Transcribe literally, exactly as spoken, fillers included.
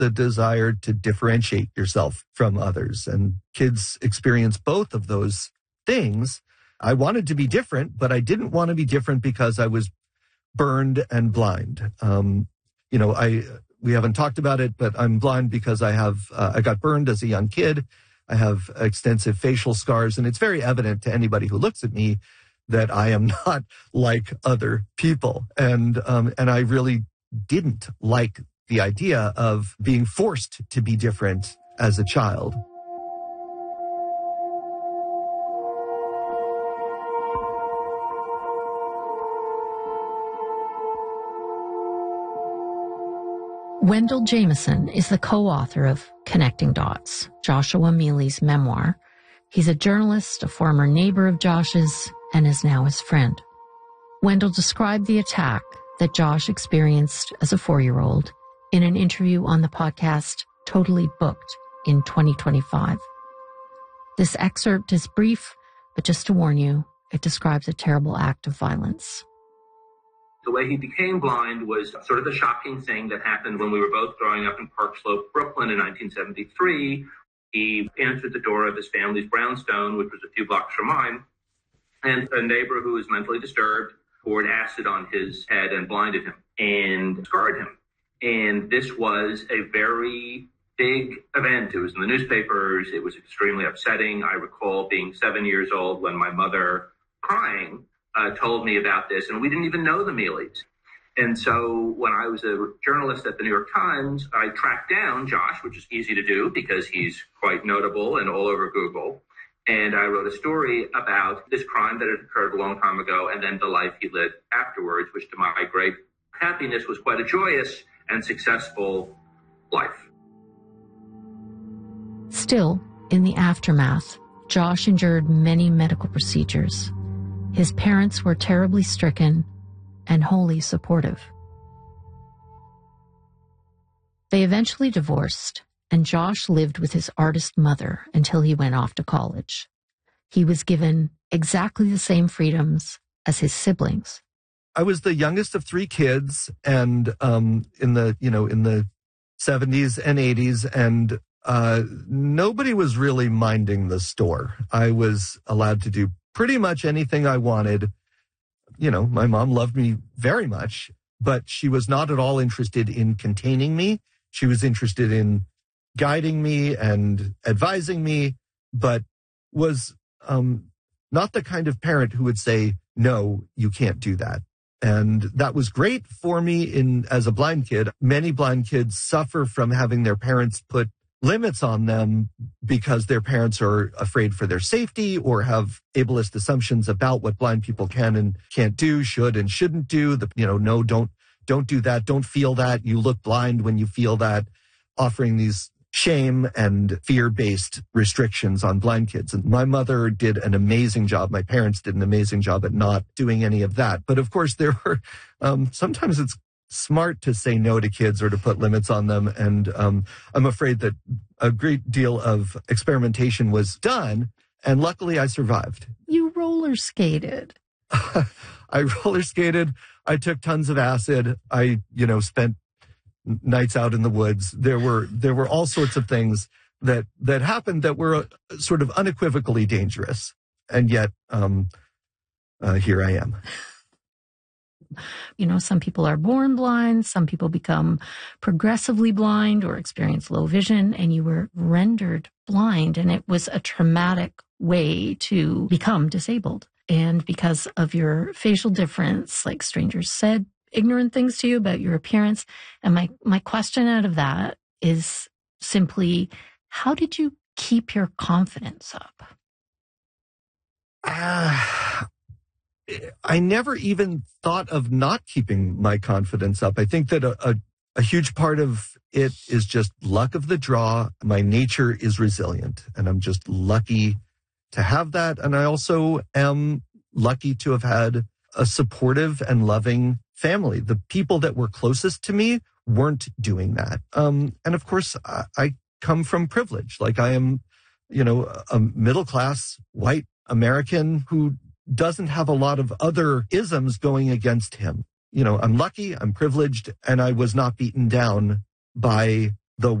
the desire to differentiate yourself from others. And kids experience both of those things. I wanted to be different, but I didn't want to be different because I was burned and blind. Um, you know, I we haven't talked about it, but I'm blind because I have uh, I got burned as a young kid. I have extensive facial scars, and it's very evident to anybody who looks at me that I am not like other people. And um, and I really didn't like the idea of being forced to be different as a child. Wendell Jameson is the co-author of Connecting Dots, Joshua Mealy's memoir. He's a journalist, a former neighbor of Josh's, and is now his friend. Wendell described the attack that Josh experienced as a four-year-old in an interview on the podcast Totally Booked in twenty twenty-five. This excerpt is brief, but just to warn you, it describes a terrible act of violence. The way he became blind was sort of a shocking thing that happened when we were both growing up in Park Slope, Brooklyn in nineteen seventy-three. He answered the door of his family's brownstone, which was a few blocks from mine, and a neighbor who was mentally disturbed poured acid on his head and blinded him and scarred him. And this was a very big event. It was in the newspapers. It was extremely upsetting. I recall being seven years old when my mother, crying, uh, told me about this, and we didn't even know the Mealys. And so when I was a journalist at the New York Times, I tracked down Josh, which is easy to do because he's quite notable and all over Google. And I wrote a story about this crime that had occurred a long time ago and then the life he lived afterwards, which to my great happiness was quite a joyous and successful life. Still, in the aftermath, Josh endured many medical procedures. His parents were terribly stricken and wholly supportive. They eventually divorced, and Josh lived with his artist mother until he went off to college. He was given exactly the same freedoms as his siblings. I was the youngest of three kids, and um, in the you know in the seventies and eighties, and uh, nobody was really minding the store. I was allowed to do pretty much anything I wanted. You know, my mom loved me very much, but she was not at all interested in containing me. She was interested in guiding me and advising me, but was um, not the kind of parent who would say, no, you can't do that. And that was great for me in as a blind kid. Many blind kids suffer from having their parents put limits on them because their parents are afraid for their safety or have ableist assumptions about what blind people can and can't do, should and shouldn't do. The, you know, no, don't, don't do that. Don't feel that. You look blind when you feel that, offering these shame and fear-based restrictions on blind kids. And my mother did an amazing job. My parents did an amazing job at not doing any of that. But of course, there were, um, sometimes it's smart to say no to kids or to put limits on them. And um, I'm afraid that a great deal of experimentation was done. And luckily I survived. You roller skated. I roller skated. I took tons of acid. I, you know, spent nights out in the woods. There were, there were all sorts of things that, that happened that were uh, sort of unequivocally dangerous. And yet, um, uh, here I am. You know, some people are born blind, some people become progressively blind or experience low vision, and you were rendered blind, and it was a traumatic way to become disabled. And because of your facial difference, like strangers said ignorant things to you about your appearance. And my, my question out of that is simply, how did you keep your confidence up? Uh, I never even thought of not keeping my confidence up. I think that a, a, a huge part of it is just luck of the draw. My nature is resilient, and I'm just lucky to have that. And I also am lucky to have had a supportive and loving family. The people that were closest to me weren't doing that. Um, and of course, I, I come from privilege. Like I am, you know, a middle-class white American who doesn't have a lot of other isms going against him. You know, I'm lucky, I'm privileged, and I was not beaten down by